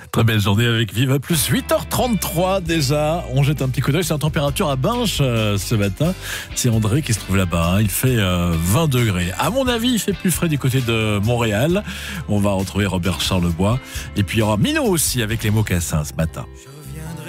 Très belle journée avec Viva Plus, 8h33 déjà. On jette un petit coup d'œil sur la température à Binche ce matin. C'est André qui se trouve là-bas. Il fait 20 degrés. À mon avis, il fait plus frais du côté de Montréal. On va retrouver Robert Charlebois. Et puis il y aura Mino aussi avec les mocassins ce matin.